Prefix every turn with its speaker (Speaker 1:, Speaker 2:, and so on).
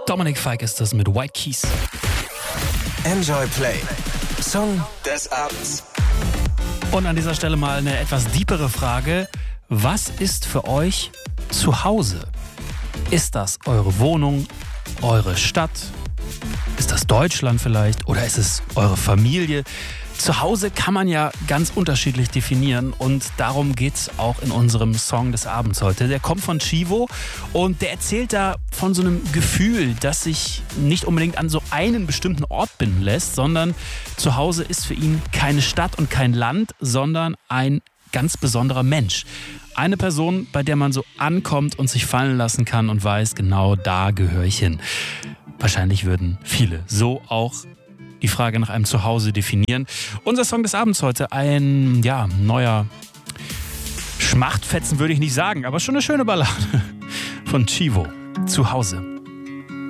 Speaker 1: Dominic Fike ist das mit White Keys.
Speaker 2: Enjoy Play. Song des Abends.
Speaker 1: Und an dieser Stelle mal eine etwas deepere Frage. Was ist für euch zu Hause? Ist das eure Wohnung, eure Stadt? Ist das Deutschland vielleicht? Oder ist es eure Familie? Zu Hause kann man ja ganz unterschiedlich definieren und darum geht's auch in unserem Song des Abends heute. Der kommt von Chivo und der erzählt da von so einem Gefühl, das sich nicht unbedingt an so einen bestimmten Ort binden lässt, sondern zu Hause ist für ihn keine Stadt und kein Land, sondern ein ganz besonderer Mensch. Eine Person, bei der man so ankommt und sich fallen lassen kann und weiß, genau da gehöre ich hin. Wahrscheinlich würden viele so auch die Frage nach einem Zuhause definieren. Unser Song des Abends heute, ein neuer Schmachtfetzen würde ich nicht sagen, aber schon eine schöne Ballade von Chivo, Zuhause.